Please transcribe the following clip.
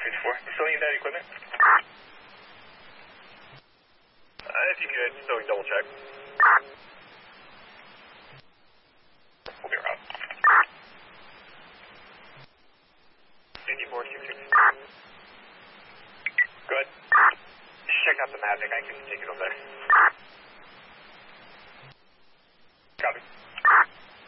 Still need that equipment? If you could, so we double check. We'll be around. 5466. Good. Check out the map, I can take it over there.